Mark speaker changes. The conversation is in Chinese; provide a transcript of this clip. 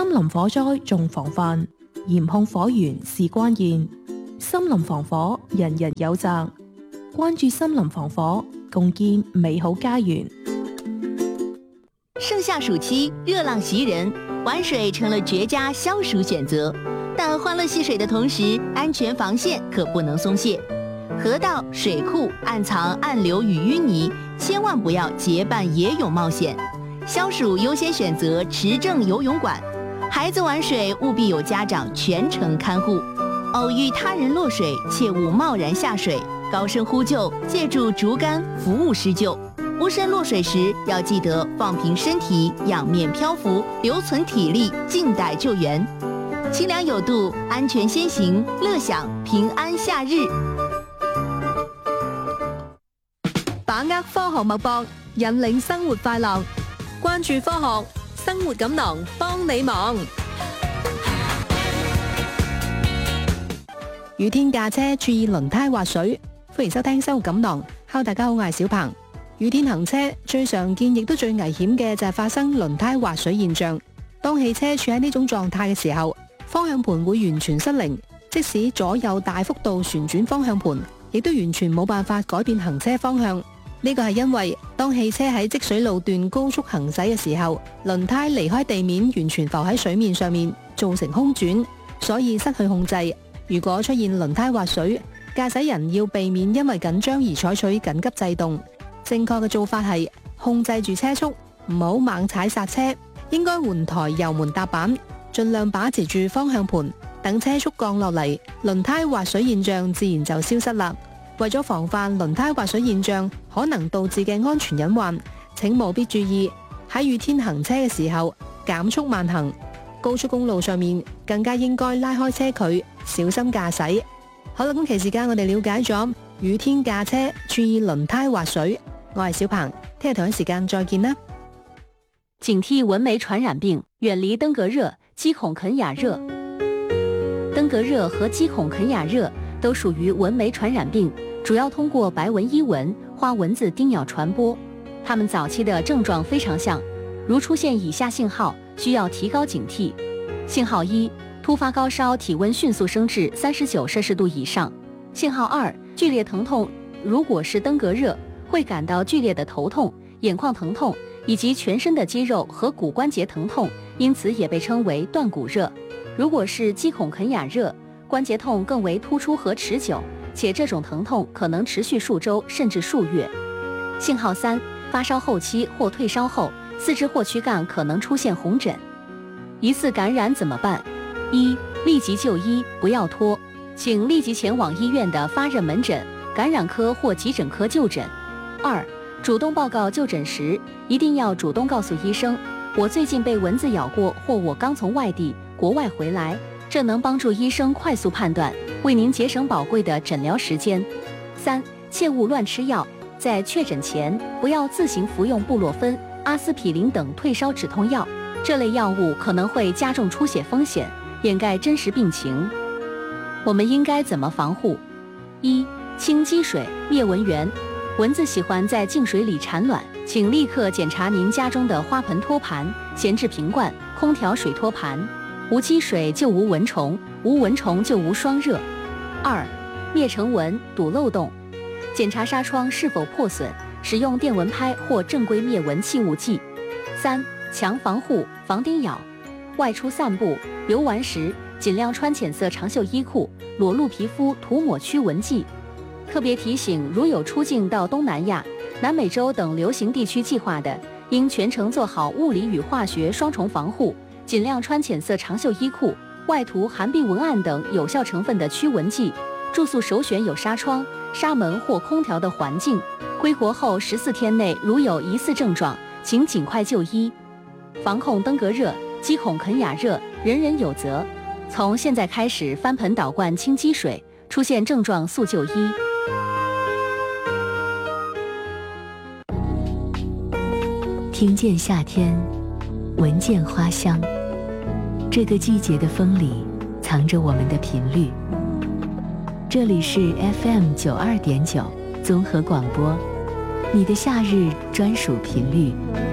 Speaker 1: 森林火災仲防範，嚴控火源是關鍵。森林防火，人人有責。關注森林防火，共建美好家園。
Speaker 2: 盛夏暑期，熱浪襲人，玩水成了絕佳消暑選擇。但歡樂戲水的同時，安全防線可不能鬆懈。河道、水庫暗藏暗流與淤泥，千萬不要結伴野泳冒險。消暑優先選擇持證游泳館，孩子玩水務必有家長全程看護。偶遇他人落水，切勿貿然下水，高聲呼救，借助竹竿服務施救。無聲落水時，要記得放平身體，仰面漂浮，留存體力，靜待救援。清涼有度，安全先行，樂享平安夏日。
Speaker 3: 把握科學脈搏，引領生活快樂。關注科學，生活錦囊幫你忙。雨天駕車注意輪胎滑水。歡迎收聽生活錦囊。Hello，大家好，我係小鵬。雨天行車最常見亦都最危險嘅就係發生輪胎滑水現象。當汽車處喺呢種狀態嘅時候，方向盤會完全失靈，即使左右大幅度旋轉方向盤，亦都完全冇辦法改變行車方向。呢個係因為當汽車喺積水路段高速行駛嘅時候，輪胎離開地面完全浮喺水面上面，造成空轉，所以失去控制。如果出現輪胎滑水，駕駛人要避免因為緊張而採取緊急制動。正確嘅做法係控制住車速，唔好猛踩剎車，應該換台油門踏板，盡量把持住方向盤，等車速降落嚟，輪胎滑水現象自然就消失啦。為咗防範輪胎滑水現象可能導致嘅安全隱患，請務必注意喺雨天行車嘅時候減速慢行，高速公路上面更加應該拉開車距，小心駕駛。好啦，今期時間我哋了解咗雨天駕車注意輪胎滑水。我係小鵬，聽日同一時間再見啦。
Speaker 4: 警惕蚊媒傳染病，遠離登革熱、雞孔肯亞熱。登革熱和雞孔肯亞熱都屬於蚊媒傳染病，主要通過白紋伊蚊、花蚊子叮咬傳播。它們早期的症狀非常像，如出現以下信號，需要提高警惕。信號一，突發高燒，體溫迅速升至39攝氏度以上。信號二，劇烈疼痛，如果是登革熱，會感到劇烈的頭痛、眼眶疼痛以及全身的肌肉和骨關節疼痛，因此也被稱為斷骨熱。如果是雞孔肯亞熱，關節痛更為突出和持久，且這種疼痛可能持續數週甚至數月。信號三，發燒後期或退燒後，四肢或軀幹可能出現紅疹。疑似感染怎麼辦？一、立即就醫，不要拖，請立即前往醫院的發熱門診、感染科或急診科就診。二、主動報告就診時，一定要主動告訴醫生，我最近被蚊子咬過，或我剛從外地、國外回來，這能幫助醫生快速判斷，為您節省寶貴的診療時間。三、切勿亂吃藥，在確診前，不要自行服用布洛芬、阿司匹林等退燒止痛藥，這類藥物可能會加重出血風險，掩蓋真實病情。我們應該怎麼防護？一、清積水，滅蚊源。蚊子喜歡在淨水裡產卵，請立刻檢查您家中的花盆托盤、閒置瓶罐、空調水托盤。無積水就無蚊蟲，無蚊蟲就無霜熱。二、滅塵蚊，堵漏洞。檢查紗窗是否破損，使用電蚊拍或正規滅蚊氣霧劑。三、強防護，防叮咬。外出散步、遊玩時，盡量穿淺色長袖衣褲，裸露皮膚塗抹驅蚊劑。特別提醒，如有出境到東南亞、南美洲等流行地區計劃的，應全程做好物理與化學雙重防護，盡量穿淺色長袖衣褲，外塗含避蚊胺等有效成分的驅蚊劑。住宿首選有紗窗、紗門或空調的環境。歸國後14天內如有疑似症狀，請盡快就醫。防控登革熱、雞孔肯亞熱，人人有責。從現在開始翻盆倒罐清積水，出現症狀速就醫。
Speaker 5: 聽見夏天，聞見花香。這個季節的風裡藏着我們的頻率。這裡是 FM 92.9綜合廣播，你的夏日專屬頻率。